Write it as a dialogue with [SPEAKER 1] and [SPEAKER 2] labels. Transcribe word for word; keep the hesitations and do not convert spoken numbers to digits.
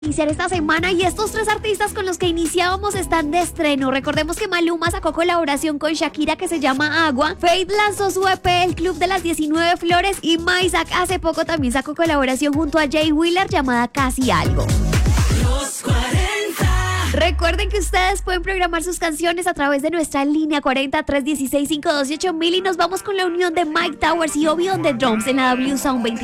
[SPEAKER 1] Iniciar esta semana y estos tres artistas con los que iniciábamos están de estreno. Recordemos que Maluma sacó colaboración con Shakira que se llama Agua, Feid lanzó su E P El Club de las diecinueve Flores y Maysak hace poco también sacó colaboración junto a Jay Wheeler llamada Casi Algo.
[SPEAKER 2] Los cuarenta.
[SPEAKER 1] Recuerden que ustedes pueden programar sus canciones a través de nuestra línea cuarenta, tres dieciséis, cinco doce ocho mil y nos vamos con la unión de Mike Towers y Obi on the Drums en la W Sound veinticinco.